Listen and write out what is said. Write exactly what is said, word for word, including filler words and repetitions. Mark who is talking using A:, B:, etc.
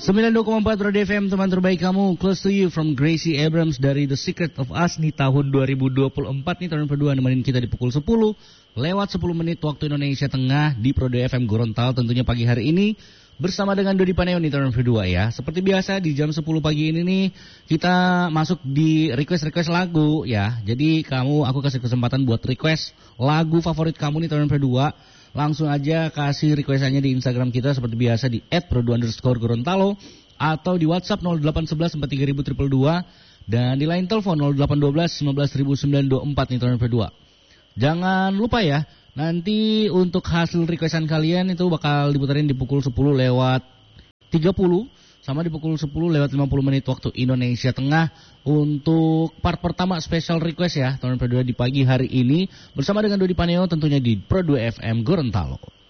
A: sembilan puluh dua koma empat Roda F M, teman terbaik kamu. Close to you from Gracie Abrams dari The Secret of Us nih tahun dua ribu dua puluh empat nih, tahun kedua nemenin kita di pukul sepuluh lewat sepuluh menit waktu Indonesia Tengah di Pro dua F M Gorontalo tentunya pagi hari ini bersama dengan Dodi Paneo nih tahun kedua ya. Seperti biasa di jam sepuluh pagi ini nih kita masuk di request-request lagu ya. Jadi kamu aku kasih kesempatan buat request lagu favorit kamu nih tahun kedua. Langsung aja kasih requestannya di Instagram kita seperti biasa di et produ underscore Gorontalo atau di WhatsApp nol delapan satu satu empat tiga nol nol dua dua dan di line telepon nol delapan satu dua lima belas sembilan dua empat nih tahun kedua. Jangan lupa ya, nanti untuk hasil requestan kalian itu bakal diputerin di pukul sepuluh lewat tiga puluh sama di pukul sepuluh lewat lima puluh menit waktu Indonesia Tengah untuk part pertama special request ya tahun kedua di pagi hari ini bersama dengan Dodi Paneo tentunya di Pro dua F M Gorontalo.